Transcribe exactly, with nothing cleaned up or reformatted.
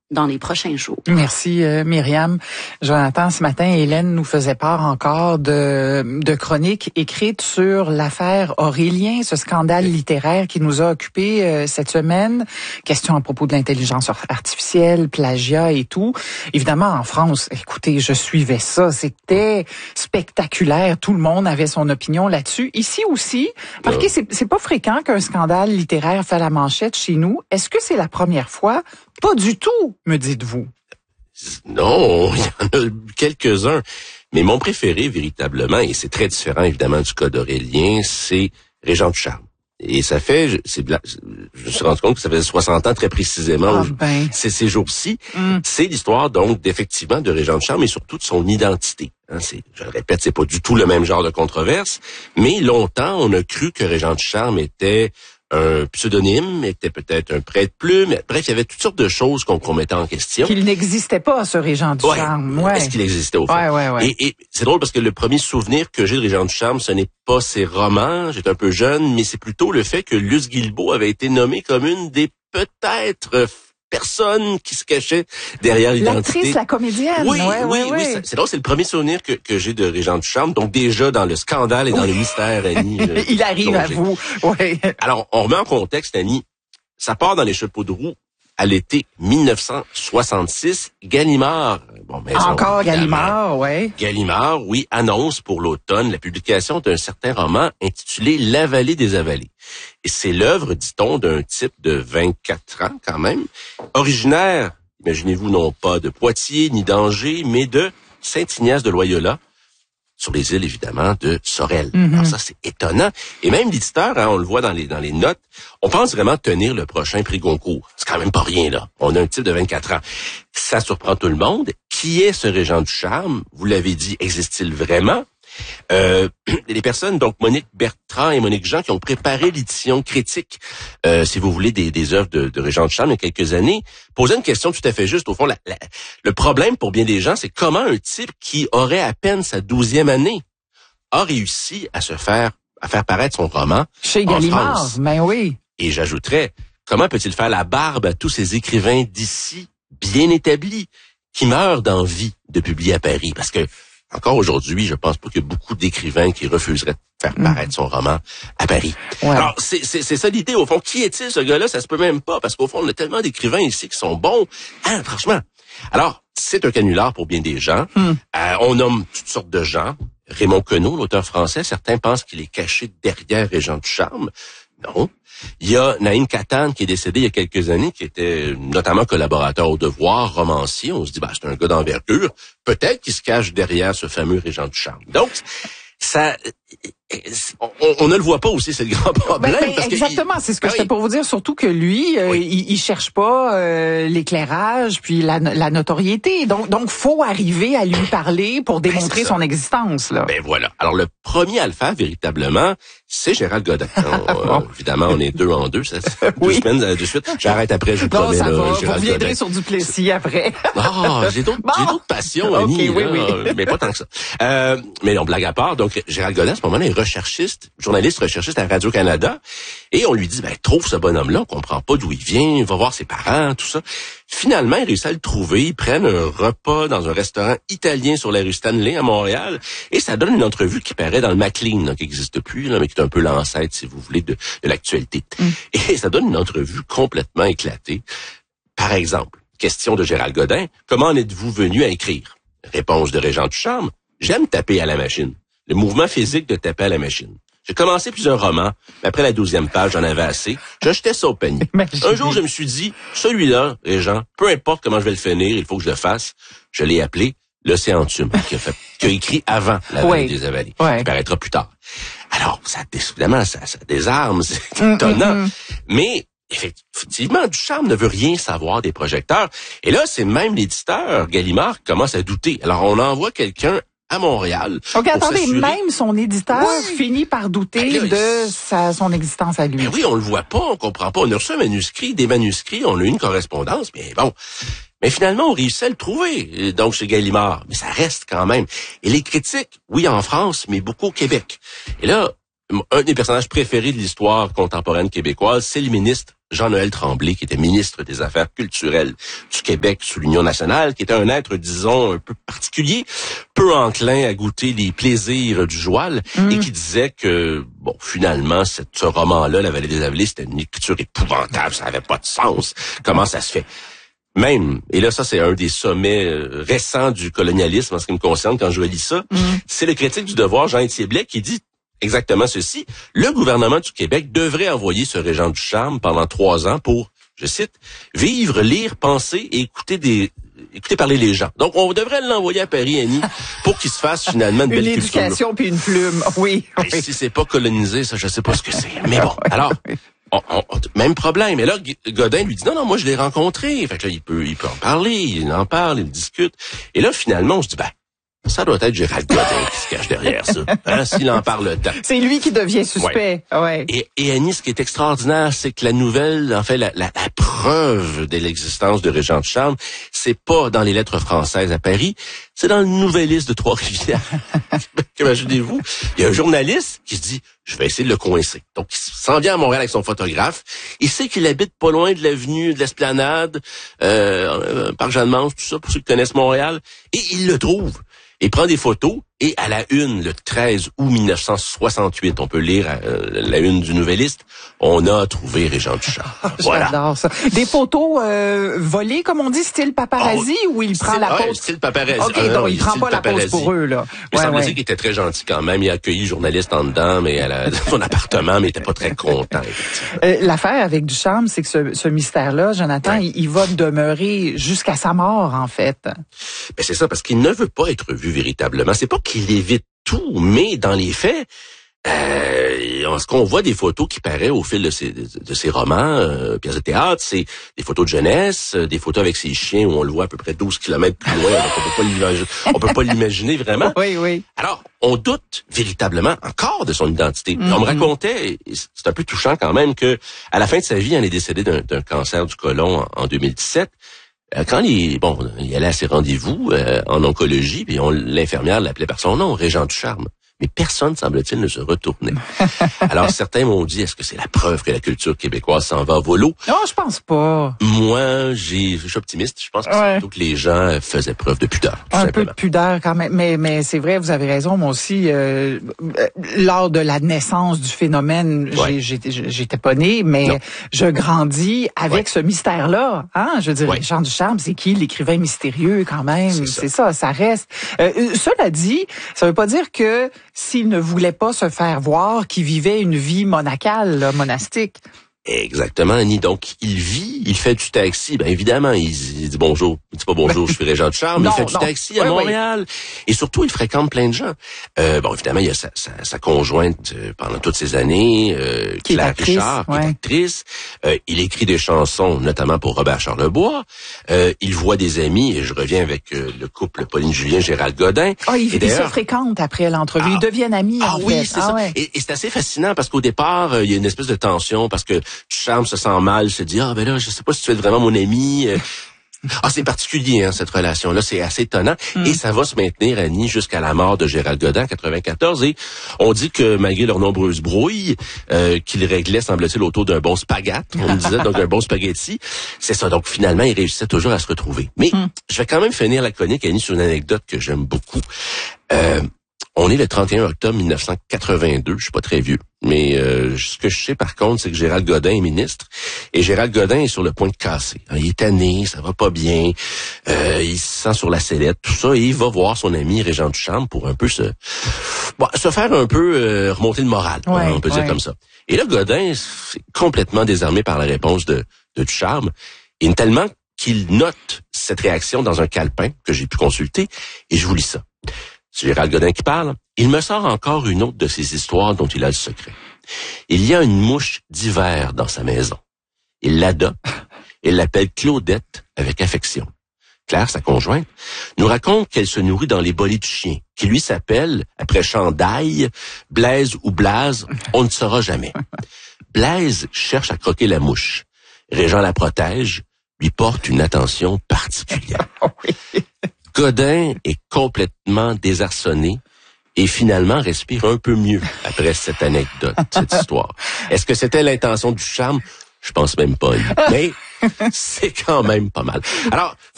dans les prochains jours. Merci euh, Myriam. Jonathan, ce matin, Hélène nous faisait part encore de, de chroniques écrites sur l'affaire Aurélien, ce scandale littéraire qui nous a occupés euh, cette semaine. Question à propos de l'intelligence artificielle, plagiat et tout. Évidemment, en France, écoutez, je suivais ça, c'était spectaculaire. Tout le monde avait son opinion là-dessus. Ici aussi, marquez, c'est, c'est pas fréquent qu'un scandale littéraire fait la manchette chez nous. Est-ce que c'est la première fois? Pas du tout, me dites-vous. Non, il y en a quelques-uns. Mais mon préféré, véritablement, et c'est très différent, évidemment, du cas d'Aurélien, c'est Régent Ducharme. Et ça fait, c'est, je me suis rendu compte que ça faisait soixante ans très précisément. Ah ben. C'est ces jours-ci. Mm. C'est l'histoire, donc, d'effectivement, de Régent Ducharme, et surtout de son identité. Hein, c'est, je le répète, c'est pas du tout le même genre de controverse. Mais longtemps, on a cru que Régent Ducharme était un pseudonyme, était peut-être un prête-plume. Bref, il y avait toutes sortes de choses qu'on, qu'on mettait en question. Qu'il n'existait pas, ce Régent Ducharme. Ouais. Ouais. Est-ce qu'il existait au fond? Ouais, ouais, ouais. Et, et c'est drôle parce que le premier souvenir que j'ai de Régent Ducharme, ce n'est pas ses romans. J'étais un peu jeune, mais c'est plutôt le fait que Luce Guilbeault avait été nommée comme une des peut-être personnes qui se cachait derrière l'identité. L'actrice, la comédienne. Oui, ouais, oui, ouais, oui. ouais. C'est, c'est drôle, c'est le premier souvenir que, que j'ai de Régent Ducharme. Donc déjà dans le scandale et dans oui. le mystère, Annie. Je, Il arrive à vous. Ouais. Alors, on remet en contexte, Annie. Ça part dans les chapeaux de roue à l'été dix-neuf cent soixante-six. Gallimard, bon, maison, Encore Gallimard, ouais. Gallimard, oui, annonce pour l'automne la publication d'un certain roman intitulé La vallée des avalées. Et c'est l'œuvre, dit-on, d'un type de vingt-quatre ans quand même, originaire, imaginez-vous, non pas de Poitiers ni d'Angers, mais de Saint-Ignace de Loyola, sur les îles, évidemment, de Sorel. Mm-hmm. Alors ça, c'est étonnant. Et même l'éditeur, hein, on le voit dans les dans les notes, on pense vraiment tenir le prochain prix Goncourt. C'est quand même pas rien, là. On a un type de vingt-quatre ans. Ça surprend tout le monde. Qui est ce Régent Ducharme? Vous l'avez dit, existe-t-il vraiment? Euh, les personnes, donc Monique Bertrand et Monique Jean, qui ont préparé l'édition critique, euh, si vous voulez, des, des œuvres de, de Régent Ducharme il y a quelques années, posaient une question tout à fait juste. Au fond, la, la, le problème pour bien des gens, c'est comment un type qui aurait à peine sa douzième année a réussi à se faire, à faire paraître son roman chez en Gallimard, France. Ben oui. Et j'ajouterais, comment peut-il faire la barbe à tous ces écrivains d'ici bien établis qui meurent d'envie de publier à Paris? Parce que encore aujourd'hui, je pense pas qu'il y a beaucoup d'écrivains qui refuseraient de faire paraître mmh. son roman à Paris. Ouais. Alors, c'est, c'est, c'est ça l'idée, au fond. Qui est-il, ce gars-là? Ça se peut même pas, parce qu'au fond, on a tellement d'écrivains ici qui sont bons. Hein, franchement. Alors, c'est un canular pour bien des gens. Mmh. Euh, on nomme toutes sortes de gens. Raymond Queneau, l'auteur français, certains pensent qu'il est caché derrière Régent Ducharme. Non. Il y a Naïm Katane qui est décédé il y a quelques années, qui était notamment collaborateur au Devoir, romancier. On se dit, bah, c'est un gars d'envergure. Peut-être qu'il se cache derrière ce fameux Régent Ducharme. Donc, ça, on, on ne le voit pas aussi, c'est le grand problème. Ben, ben, parce exactement, que, c'est ce que ben, c'était pour vous dire, surtout que lui, euh, oui. il, il cherche pas euh, l'éclairage puis la, la notoriété. Donc, donc, faut arriver à lui parler pour démontrer ben, son existence. Là. Ben voilà. Alors, le premier à le faire, véritablement, c'est Gérald Godin. On, bon. euh, évidemment, on est deux en deux, ça, oui. deux semaines de suite. J'arrête après, je vous promets. Non, ça là, va, Gérald vous reviendrez Godin. sur Duplessis après. Ah, j'ai d'autres, bon. j'ai d'autres passions, Annie, okay, là, oui, oui. mais pas tant que ça. Euh, mais non, blague à part. Donc, Gérald Godin, à ce moment-là, est recherchiste, journaliste recherchiste à Radio-Canada, et on lui dit, ben, trouve ce bonhomme-là, on comprend pas d'où il vient, va voir ses parents, tout ça. Finalement, il réussit à le trouver, ils prennent un repas dans un restaurant italien sur la rue Stanley à Montréal, et ça donne une entrevue qui paraît dans le Maclean, là, qui n'existe plus, là, mais qui est un peu l'ancêtre, si vous voulez, de, de l'actualité. Mm. Et ça donne une entrevue complètement éclatée. Par exemple, question de Gérald Godin, comment en êtes-vous venu à écrire? Réponse de Régent Ducharme, j'aime taper à la machine. Le mouvement physique de taper à la machine. J'ai commencé plusieurs romans, mais après la douzième page, j'en avais assez. Je jetais ça au panier. Imagine. Un jour, je me suis dit, celui-là, Régent, peu importe comment je vais le finir, il faut que je le fasse. Je l'ai appelé L'Océan Tume, qui a fait, qui a écrit avant La vallée des avalées. Ouais. Qui paraîtra plus tard. Alors, ça, évidemment, ça, ça désarme, c'est étonnant. Mm, mm, mm. Mais, effectivement, Ducharme ne veut rien savoir des projecteurs. Et là, c'est même l'éditeur, Gallimard, qui commence à douter. Alors, on envoie quelqu'un à Montréal. OK, attendez, même son éditeur oui. finit par douter ben là, de sa, son existence à lui. Ben oui, on le voit pas, on comprend pas. On a reçu un manuscrit, des manuscrits, on a eu une correspondance, mais bon. Mais finalement, on réussit à le trouver, donc chez Gallimard. Mais ça reste quand même. Et les critiques, oui, en France, mais beaucoup au Québec. Et là, un des personnages préférés de l'histoire contemporaine québécoise, c'est le ministre Jean-Noël Tremblay, qui était ministre des Affaires culturelles du Québec sous l'Union nationale, qui était un être, disons, un peu particulier, peu enclin à goûter les plaisirs du joual, mmh. et qui disait que, bon, finalement, cette, ce roman-là, La Vallée des Avalées, c'était une écriture épouvantable, ça n'avait pas de sens. Comment ça se fait? Même, et là, ça, c'est un des sommets euh, récents du colonialisme en ce qui me concerne quand je lis ça, mmh. c'est le critique du Devoir, Jean-Étienne Blais, qui dit exactement ceci. Le gouvernement du Québec devrait envoyer ce régent du charme pendant trois ans pour, je cite, vivre, lire, penser et écouter des écouter parler les gens. Donc, on devrait l'envoyer à Paris, Annie, pour qu'il se fasse finalement une, une belle culture. Une éducation puis une plume, oui. oui. Si c'est pas colonisé, ça, je sais pas ce que c'est. Mais bon, alors, on, on, même problème. Et là, Godin lui dit, non, non, moi, je l'ai rencontré. Fait que là, il peut, il peut en parler, il en parle, il discute. Et là, finalement, on se dit, ben, ça doit être Gérald Godin qui se cache derrière ça. Hein, s'il en parle tant. C'est lui qui devient suspect. Ouais. Ouais. Et, et Annie, ce qui est extraordinaire, c'est que la nouvelle, en fait, la, la, la preuve de l'existence de Régent de Charme, c'est pas dans les lettres françaises à Paris, c'est dans le Nouvelliste de Trois-Rivières. Imaginez-vous, il y a un journaliste qui se dit, je vais essayer de le coincer. Donc, il s'en vient à Montréal avec son photographe. Il sait qu'il habite pas loin de l'avenue de l'Esplanade, euh, Parc Jeanne-Mance, tout ça, pour ceux qui connaissent Montréal. Et il le trouve. Il prend des photos et à la une, le treize août mille neuf cent soixante-huit, on peut lire euh, la une du Nouvelliste, on a trouvé Régent du Charme. Voilà. J'adore ça. Des photos euh, volées, comme on dit, style paparazzi, oh, ou il prend la pose? Ouais, style paparazzi. OK, ah, donc non, il prend pas la pose pour eux, là. Il ouais, semble ouais. dire qu'il était très gentil quand même. Il a accueilli le journaliste en dedans, mais à la, son appartement, mais il était pas très content. Euh, l'affaire avec Ducharme, c'est que ce, ce mystère-là, Jonathan, ouais. il, il va demeurer jusqu'à sa mort, en fait. Ben c'est ça, parce qu'il ne veut pas être vu véritablement. C'est pas qu'il évite tout, mais dans les faits, euh, ce qu'on voit des photos qui paraissent au fil de ses, de, de ses romans, euh, pièces de théâtre, c'est des photos de jeunesse, des photos avec ses chiens où on le voit à peu près douze kilomètres plus loin, donc on peut pas l'imaginer, on peut pas l'imaginer vraiment. Oui, oui. Alors, on doute véritablement encore de son identité. Mm-hmm. On me racontait, c'est un peu touchant quand même, que à la fin de sa vie, il est décédé d'un, d'un cancer du côlon en, en deux mille dix-sept. Quand il, bon, il allait à ses rendez-vous euh, en oncologie, puis on, l'infirmière l'appelait par son nom, Régent du Charme. Mais personne, semble-t-il, ne se retournait. Alors, certains m'ont dit, est-ce que c'est la preuve que la culture québécoise s'en va à volo? Non, je pense pas. Moi, j'ai, je suis optimiste. Je pense que c'est ouais. plutôt que les gens faisaient preuve de pudeur. Un simplement. peu de pudeur quand même. Mais, mais c'est vrai, vous avez raison. Moi aussi, euh, lors de la naissance du phénomène, ouais. j'ai, j'étais, j'étais pas née, mais non. je grandis avec ouais. ce mystère-là. Hein? Je veux dire, ouais. Jean Ducharme, c'est qui l'écrivain mystérieux quand même? C'est ça, c'est ça, ça reste. Euh, cela dit, ça veut pas dire que s'il ne voulait pas se faire voir, qu'il vivait une vie monacale, là, monastique. Exactement, Annie. Donc, il vit, il fait du taxi. Ben évidemment, il, il dit bonjour. Il dit pas bonjour, je suis Régent de Charme. Non, il fait du non. taxi à oui, Montréal. Oui. Et surtout, il fréquente plein de gens. Euh, bon, évidemment, il y a sa, sa, sa conjointe euh, pendant toutes ces années, euh, qui Claire actrice, Richard, ouais. qui est actrice. Euh, il écrit des chansons, notamment pour Robert Charlebois. Euh, il voit des amis, et je reviens avec euh, le couple Pauline Julien, Gérald Godin. Oh, il, il se fréquente après l'entrevue. Ah, ils deviennent amis, ah, en oui, fait. c'est ah, ça. Ouais. Et, et c'est assez fascinant parce qu'au départ, euh, il y a une espèce de tension parce que Charme se sent mal, se dit, ah ben là, je sais pas si tu es vraiment mon ami. Ah, c'est particulier, hein, cette relation-là, c'est assez étonnant. Mm. Et ça va se maintenir, Annie, jusqu'à la mort de Gérald Godin en quatre-vingt-quatorze. Et on dit que malgré leurs nombreuses brouilles, euh, qu'ils réglaient, semble-t-il, autour d'un bon spaghette, on me disait, donc un bon spaghetti, c'est ça. Donc finalement, ils réussissaient toujours à se retrouver. Mais mm. je vais quand même finir la chronique, Annie, sur une anecdote que j'aime beaucoup. Euh, On est le trente et un octobre mille neuf cent quatre-vingt-deux, je suis pas très vieux, mais euh, ce que je sais par contre, c'est que Gérald Godin est ministre, et Gérald Godin est sur le point de casser. Il est tanné, ça va pas bien, euh, il se sent sur la sellette, tout ça, et il va voir son ami Régent du Charme pour un peu se, bon, se faire un peu euh, remonter le moral, ouais, hein, on peut ouais. dire comme ça. Et là, Godin est complètement désarmé par la réponse de, de Ducharme, et tellement qu'il note cette réaction dans un calepin que j'ai pu consulter, et je vous lis ça. C'est Gérald Godin qui parle. Il me sort encore une autre de ces histoires dont il a le secret. Il y a une mouche d'hiver dans sa maison. Il l'adopte et l'appelle Claudette avec affection. Claire, sa conjointe, nous raconte qu'elle se nourrit dans les bolets du chien, qui lui s'appelle, après Chandaille, Blaise ou Blaze, on ne saura jamais. Blaise cherche à croquer la mouche. Régent la protège, lui porte une attention particulière. Godin est complètement désarçonné et finalement respire un peu mieux après cette anecdote, cette histoire. Est-ce que c'était l'intention du charme? Je pense même pas. Mais c'est quand même pas mal. Alors,